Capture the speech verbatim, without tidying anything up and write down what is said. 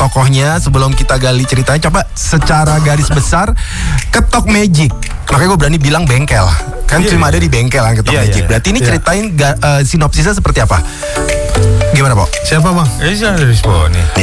tokohnya sebelum kita gali ceritanya. Coba secara garis besar, Ketok Magic. Makanya gue berani bilang bengkel. Kan yeah, cuma yeah. ada di bengkel kan Ketok Yeah, Magic. yeah, Berarti ini yeah. ceritain ga, uh, sinopsisnya seperti apa? Gimana, Pok? Siapa bang? Eh, jangan respon nih.